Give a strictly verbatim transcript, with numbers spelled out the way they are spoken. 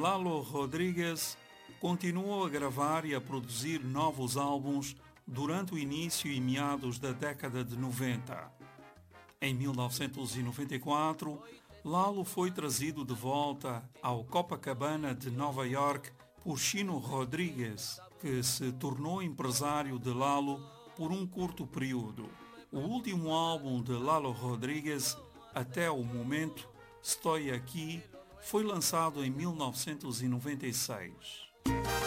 Lalo Rodrigues continuou a gravar e a produzir novos álbuns durante o início e meados da década de noventa. Em mil novecentos e noventa e quatro, Lalo foi trazido de volta ao Copacabana de Nova York por Chino Rodrigues, que se tornou empresário de Lalo por um curto período. O último álbum de Lalo Rodrigues, até o momento, Estoy Aqui, foi lançado em mil novecentos e noventa e seis.